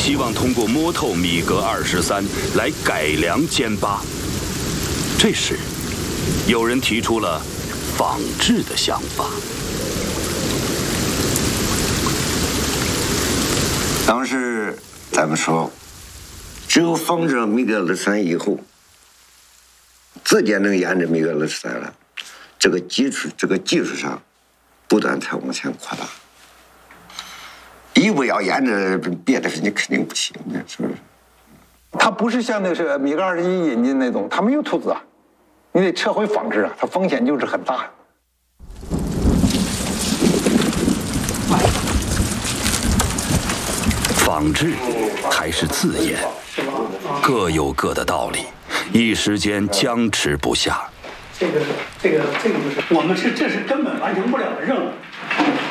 希望通过摸透米格23来改良歼8。这时，有人提出了仿制的想法。 当时咱们说，只有仿制了米格23以后，直接能研制米格23了。这个技术上不断才往前扩大。一步要研制别的，你肯定不行，是不是？ 它不是像那是米格21引进那种，它没有突子啊，你得撤回仿制啊，它风险就是很大。 仿制还是自研，各有各的道理，一时间僵持不下。 这个就是我们这是根本完成不了的任务。